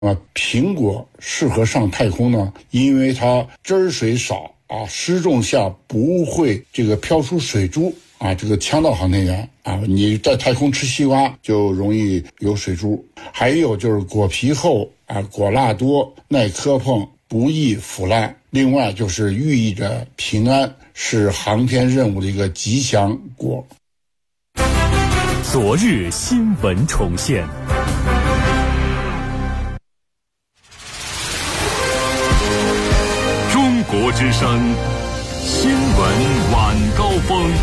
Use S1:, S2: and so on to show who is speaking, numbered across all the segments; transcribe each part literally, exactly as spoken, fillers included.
S1: 啊，苹果适合上太空呢，因为它汁儿水少啊，失重下不会这个飘出水珠啊，这个呛到航天员啊。你在太空吃西瓜就容易有水珠。还有就是果皮厚啊，果蜡多，耐磕碰，不易腐烂。另外就是寓意着平安，是航天任务的一个吉祥果。
S2: 昨日新闻重现。中国之声新闻晚高峰。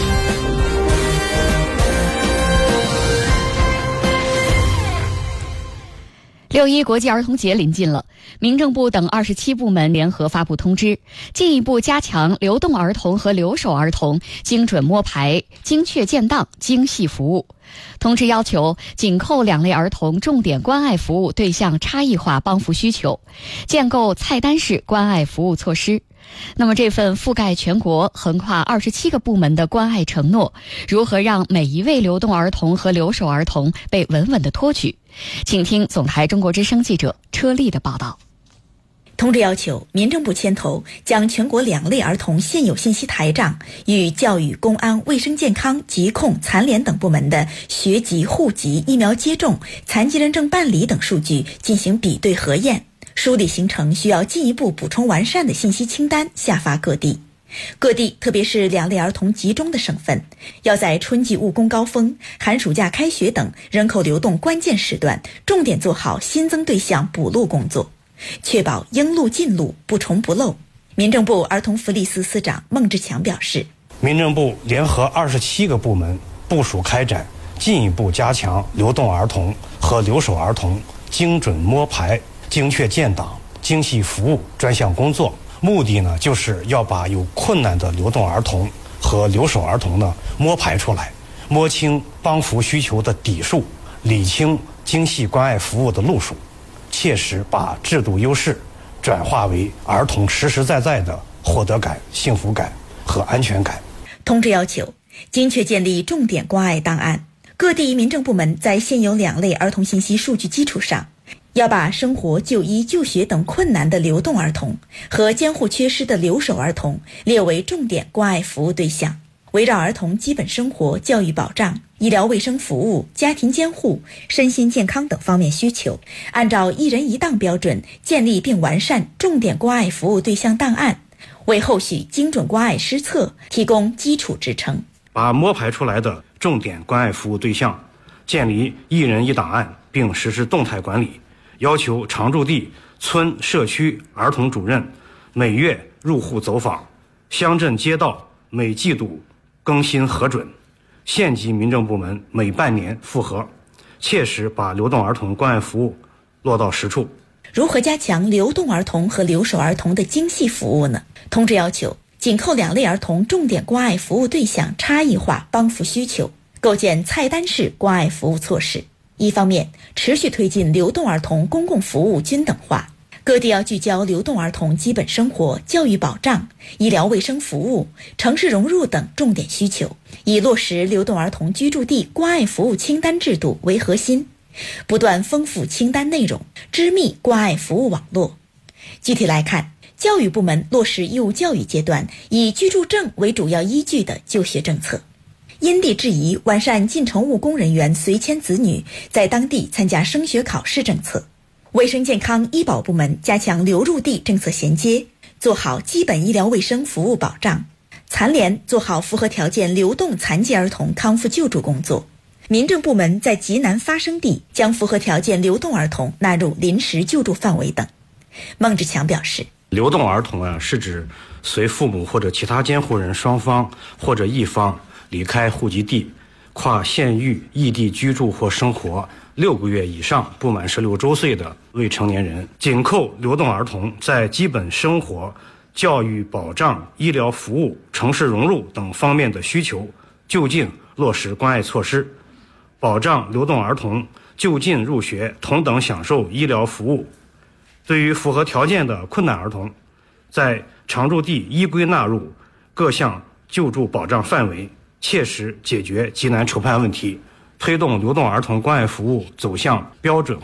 S3: 六一国际儿童节临近了，民政部等二十七部门联合发布通知，进一步加强流动儿童和留守儿童精准摸排、精确建档、精细服务。通知要求紧扣两类儿童重点关爱服务对象差异化帮扶需求，建构菜单式关爱服务措施。那么这份覆盖全国、横跨二十七个部门的关爱承诺，如何让每一位流动儿童和留守儿童被稳稳地托举？请听总台中国之声记者车丽的报道。
S4: 通知要求民政部牵头，将全国两类儿童现有信息台账与教育、公安、卫生健康、疾控、残联等部门的学籍、户籍、疫苗接种、残疾人证办理等数据进行比对核验，梳理形成需要进一步补充完善的信息清单，下发各地。各地特别是两类儿童集中的省份，要在春季务工高峰、寒暑假开学等人口流动关键时段，重点做好新增对象补录工作，确保应录尽录，不重不漏。民政部儿童福利司司长孟志强表示，
S5: 民政部联合二十七个部门部署开展进一步加强流动儿童和留守儿童精准摸排、精确建档、精细服务专项工作。目的呢，就是要把有困难的流动儿童和留守儿童呢摸排出来，摸清帮扶需求的底数，理清精细关爱服务的路数，切实把制度优势转化为儿童实实在在的获得感、幸福感和安全感。
S4: 通知要求精确建立重点关爱档案，各地民政部门在现有两类儿童信息数据基础上，要把生活、就医、就学等困难的流动儿童和监护缺失的留守儿童列为重点关爱服务对象，围绕儿童基本生活、教育保障、医疗卫生服务、家庭监护、身心健康等方面需求，按照一人一档标准建立并完善重点关爱服务对象档案，为后续精准关爱施策提供基础支撑。
S5: 把摸排出来的重点关爱服务对象建立一人一档案，并实施动态管理，要求常住地村社区儿童主任每月入户走访，乡镇街道每季度更新核准，县级民政部门每半年复核，切实把流动儿童关爱服务落到实处。
S4: 如何加强流动儿童和留守儿童的精细服务呢？通知要求紧扣两类儿童重点关爱服务对象差异化帮扶需求，构建菜单式关爱服务措施。一方面，持续推进流动儿童公共服务均等化，各地要聚焦流动儿童基本生活、教育保障、医疗卫生服务、城市融入等重点需求，以落实流动儿童居住地关爱服务清单制度为核心，不断丰富清单内容，织密关爱服务网络。具体来看，教育部门落实义务教育阶段以居住证为主要依据的就学政策，因地制宜完善进城务工人员随迁子女在当地参加升学考试政策。卫生健康医保部门加强流入地政策衔接，做好基本医疗卫生服务保障。残联做好符合条件流动残疾儿童康复救助工作。民政部门在急难发生地将符合条件流动儿童纳入临时救助范围等。孟志强表示，
S5: 流动儿童啊，是指随父母或者其他监护人双方或者一方离开户籍地，跨县域异地居住或生活六个月以上不满十六周岁的未成年人，紧扣流动儿童在基本生活、教育保障、医疗服务、城市融入等方面的需求，就近落实关爱措施，保障流动儿童就近入学，同等享受医疗服务。对于符合条件的困难儿童，在常住地依规纳入各项救助保障范围，切实解决急难愁盼问题，推动流动儿童关爱服务走向标准化、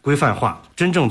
S5: 规范化，真正